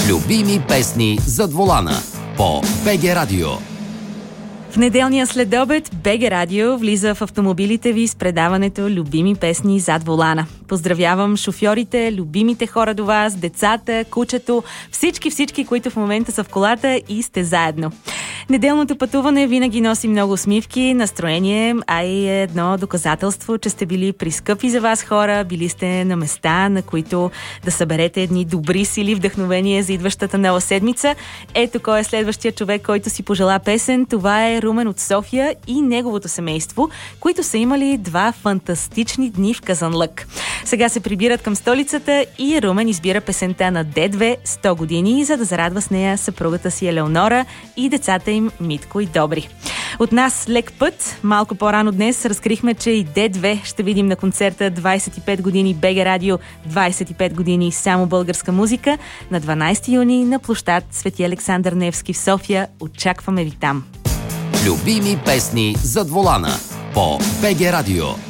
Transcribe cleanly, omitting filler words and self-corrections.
Любими песни зад волана по БГ Радио. В неделния следобед БГ Радио влиза в автомобилите ви с предаването Любими песни зад волана. Поздравявам шофьорите, любимите хора до вас, децата, кучето, всички, които в момента са в колата и сте заедно. Неделното пътуване винаги носи много усмивки, настроение, а и едно доказателство, че сте били при скъпи за вас хора, били сте на места, на които да съберете едни добри сили, вдъхновение за идващата нова седмица. Ето кой е следващия човек, който си пожела песен. Това е Румен от София и неговото семейство, които са имали 2 фантастични дни в Казанлък. Сега се прибират към столицата и Румен избира песента на Д2 100 години, за да зарадва с нея съпругата си Елеонора и децата им Митко и Добри. От нас лек път. Малко по-рано днес разкрихме, че и Д2 ще видим на концерта 25 години БГ Радио, 25 години само българска музика на 12 юни на площад Свети Александър Невски в София. Очакваме ви там. Любими песни зад волана по БГ Радио.